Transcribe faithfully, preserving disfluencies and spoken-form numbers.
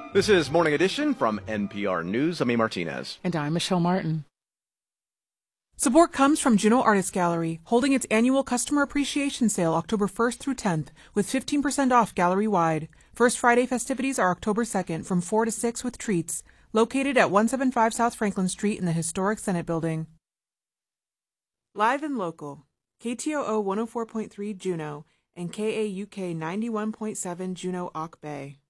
This is Morning Edition from N P R News. I'm A. Martinez. And I'm Michelle Martin. Support comes from Juneau Artist Gallery, holding its annual Customer Appreciation Sale October first through tenth, with fifteen percent off gallery-wide. First Friday festivities are October second from four to six with treats, located at one seventy-five South Franklin Street in the historic Senate Building. Live and local, K T O O one oh four point three Juneau and K A U K ninety-one point seven Juneau Auk Bay.